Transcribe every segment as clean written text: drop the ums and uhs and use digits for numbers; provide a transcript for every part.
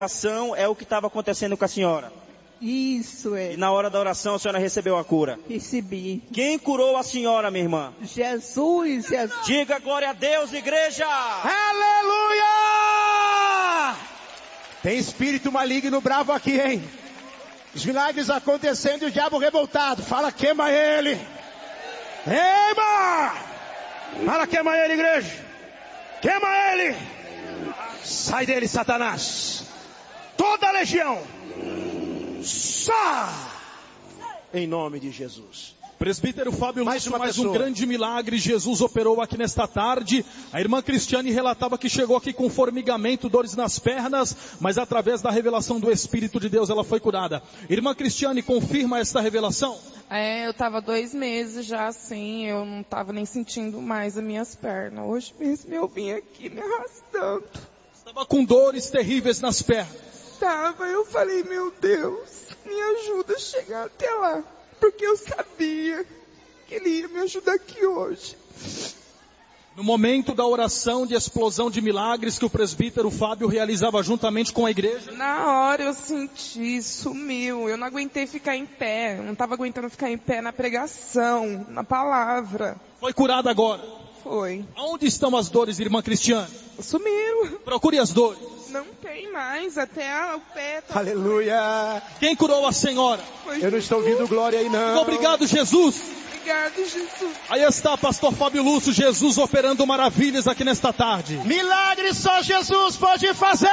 oração é o que estava acontecendo com a senhora. Isso é. E na hora da oração a senhora recebeu a cura. Recebi. Quem curou a senhora, minha irmã? Jesus. Diga glória a Deus, igreja! Aleluia! Tem espírito maligno bravo aqui, hein? Os milagres acontecendo e o diabo revoltado. Fala, queima ele! Queima! Fala, queima ele, igreja! Queima ele! Sai dele, Satanás! Toda a legião! Sá! Em nome de Jesus. Presbítero Fábio Lúcio, mais um pessoa. grande milagre Jesus operou aqui nesta tarde. A irmã Cristiane relatava que chegou aqui com formigamento, dores nas pernas, mas através da revelação do Espírito de Deus ela foi curada. Irmã Cristiane, confirma esta revelação? Eu estava 2 meses já assim, eu não estava nem sentindo mais as minhas pernas. Hoje mesmo eu vim aqui me arrastando. Estava com dores terríveis nas pernas. Eu falei, meu Deus, me ajuda a chegar até lá. Porque eu sabia que Ele ia me ajudar aqui hoje. No momento da oração de explosão de milagres que o presbítero Fábio realizava juntamente com a igreja. Na hora eu senti, sumiu. Eu não aguentei ficar em pé. Eu não estava aguentando ficar em pé na pregação, na palavra. Foi curada agora? Foi. Onde estão as dores, irmã Cristiane? Sumiu. Procure as dores. Não tem mais, até o pé tá... Aleluia! Quem curou a senhora? Eu não estou ouvindo glória aí não. Obrigado, Jesus. Obrigado, Jesus. Aí está, pastor Fábio Lúcio, Jesus operando maravilhas aqui nesta tarde. Milagre só Jesus pode fazer!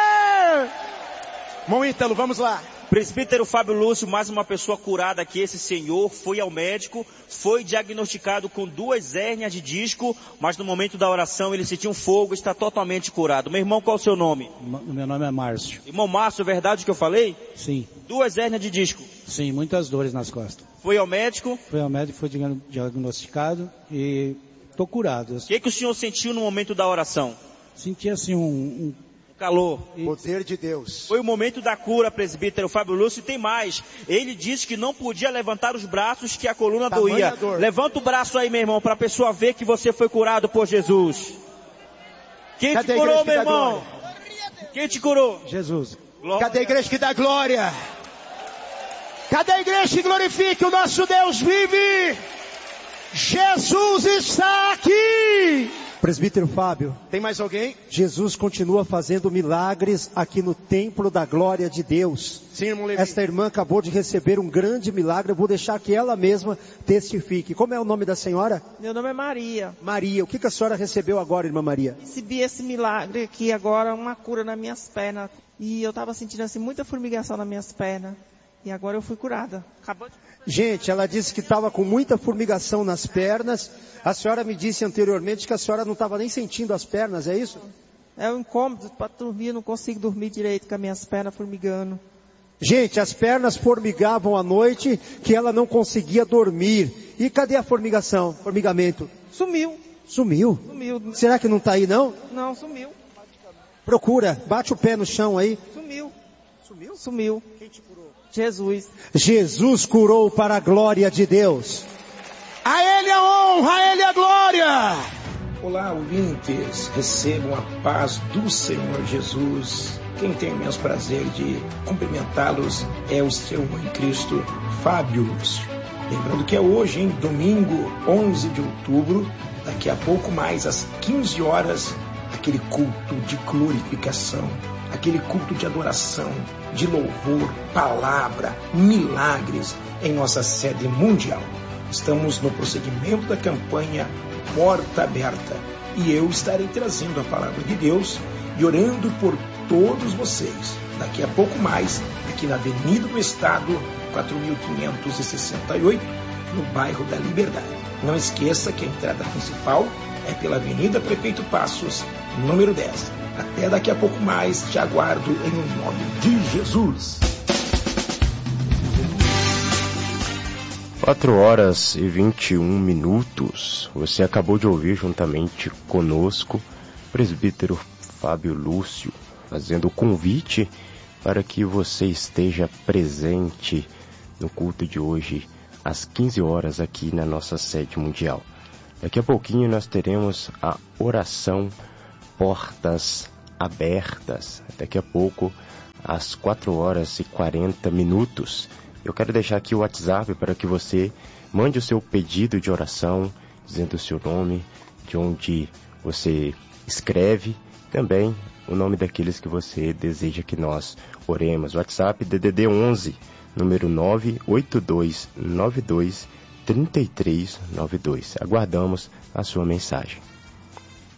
Irmão Ítalo, vamos lá. Presbítero Fábio Lúcio, mais uma pessoa curada aqui. Esse senhor foi ao médico, foi diagnosticado com 2 hérnias de disco, mas no momento da oração ele sentiu um fogo, está totalmente curado. Meu irmão, qual é o seu nome? Meu nome é Márcio. Irmão Márcio, é verdade o que eu falei? Sim. 2 hérnias de disco. Sim, muitas dores nas costas. Foi ao médico? Fui ao médico, foi diagnosticado e estou curado. O que o senhor sentiu no momento da oração? Senti assim um calor. Poder de Deus. Foi o momento da cura, presbítero Fábio Lúcio, e tem mais. Ele disse que não podia levantar os braços, que a coluna doía. Levanta o braço aí, meu irmão, para a pessoa ver que você foi curado por Jesus. Quem te curou, meu irmão? Quem te curou? Jesus. Glória. Cadê a igreja que dá glória? Cadê a igreja que glorifica o nosso Deus vive? Jesus está aqui! Presbítero Fábio. Tem mais alguém? Jesus continua fazendo milagres aqui no templo da glória de Deus. Sim, irmão Levi. Esta irmã acabou de receber um grande milagre, eu vou deixar que ela mesma testifique. Como é o nome da senhora? Meu nome é Maria. Maria. O que a senhora recebeu agora, irmã Maria? Recebi esse milagre aqui agora, uma cura nas minhas pernas. E eu estava sentindo assim muita formigação nas minhas pernas. E agora eu fui curada. Acabou de... Gente, ela disse que estava com muita formigação nas pernas. A senhora me disse anteriormente que a senhora não estava nem sentindo as pernas, é isso? É um incômodo para dormir, eu não consigo dormir direito com as minhas pernas formigando. Gente, as pernas formigavam à noite que ela não conseguia dormir. E cadê a formigamento? Sumiu. Sumiu? Sumiu. Será que não está aí não? Não, sumiu. Procura, bate o pé no chão aí. Sumiu. Sumiu? Sumiu. Quem te curou? Jesus. Jesus curou para a glória de Deus. A Ele a honra, a Ele a glória. Olá, ouvintes. Recebam a paz do Senhor Jesus. Quem tem o imenso prazer de cumprimentá-los é o seu irmão em Cristo, Fábio Lúcio. Lembrando que é hoje, hein, domingo 11 de outubro, daqui a pouco mais, às 15 horas, aquele culto de glorificação, aquele culto de adoração, de louvor, palavra, milagres em nossa sede mundial. Estamos no prosseguimento da campanha Porta Aberta e eu estarei trazendo a palavra de Deus e orando por todos vocês. Daqui a pouco mais, aqui na Avenida do Estado, 4568, no bairro da Liberdade. Não esqueça que a entrada principal é pela Avenida Prefeito Passos, número 10. Até daqui a pouco mais, te aguardo em nome de Jesus. 4h21. Você acabou de ouvir juntamente conosco o presbítero Fábio Lúcio, fazendo o convite para que você esteja presente no culto de hoje, às 15 horas, aqui na nossa sede mundial. Daqui a pouquinho nós teremos a oração Portas Abertas. Daqui a pouco às 4h40. Eu quero deixar aqui o WhatsApp para que você mande o seu pedido de oração, dizendo o seu nome, de onde você escreve, também o nome daqueles que você deseja que nós oremos. WhatsApp DDD 11, número 982923392. Aguardamos a sua mensagem.